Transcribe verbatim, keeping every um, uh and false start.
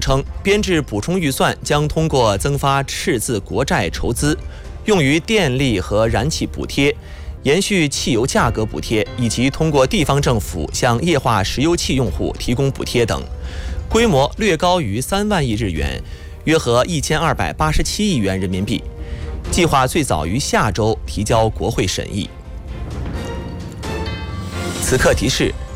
称，编制补充预算将通过增发赤字国债筹资，用于电力和燃气补贴、延续汽油价格补贴，以及通过地方政府向液化石油气用户提供补贴等，规模略高于三万亿日元，约合一千二百八十七亿元人民币。计划最早于下周提交国会审议。此刻提示。